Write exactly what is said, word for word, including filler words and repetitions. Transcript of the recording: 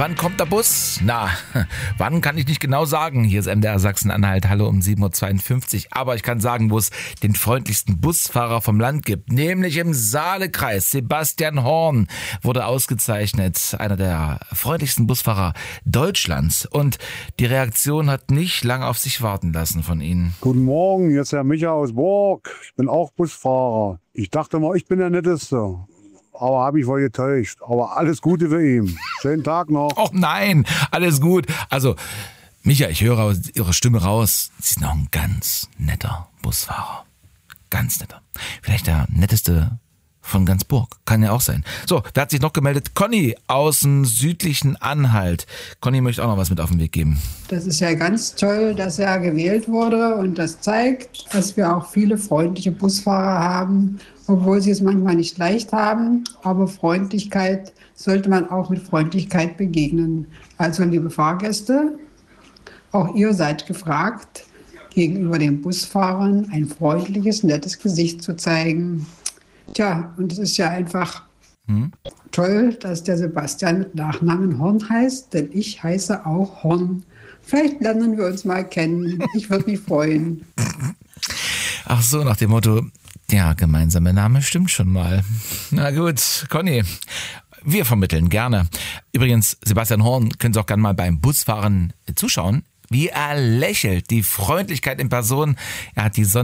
Wann kommt der Bus? Na, wann kann ich nicht genau sagen. Hier ist M D R Sachsen-Anhalt, hallo um sieben Uhr zweiundfünfzig. Aber ich kann sagen, wo es den freundlichsten Busfahrer vom Land gibt. Nämlich im Saalekreis. Sebastian Horn wurde ausgezeichnet. Einer der freundlichsten Busfahrer Deutschlands. Und die Reaktion hat nicht lange auf sich warten lassen von Ihnen. Guten Morgen, hier ist Herr Micha aus Borg. Ich bin auch Busfahrer. Ich dachte mal, ich bin der Netteste. Aber habe ich wohl getäuscht. Aber alles Gute für ihn. Schönen Tag noch. Oh nein, alles gut. Also, Micha, ich höre aus Ihrer Stimme raus, Sie sind noch ein ganz netter Busfahrer. Ganz netter. Vielleicht der netteste von ganz Burg. Kann ja auch sein. So, da hat sich noch gemeldet Conny aus dem südlichen Anhalt. Conny möchte auch noch was mit auf den Weg geben. Das ist ja ganz toll, dass er gewählt wurde und das zeigt, dass wir auch viele freundliche Busfahrer haben, obwohl sie es manchmal nicht leicht haben. Aber Freundlichkeit sollte man auch mit Freundlichkeit begegnen. Also liebe Fahrgäste, auch ihr seid gefragt, gegenüber den Busfahrern ein freundliches, nettes Gesicht zu zeigen. Tja, und es ist ja einfach hm. toll, dass der Sebastian mit Nachnamen Horn heißt, denn ich heiße auch Horn. Vielleicht lernen wir uns mal kennen. Ich würde mich freuen. Ach so, nach dem Motto, ja, gemeinsamer Name stimmt schon mal. Na gut, Conny, wir vermitteln gerne. Übrigens, Sebastian Horn, können Sie auch gerne mal beim Busfahren zuschauen, wie er lächelt. Die Freundlichkeit in Person. Er hat die Sonne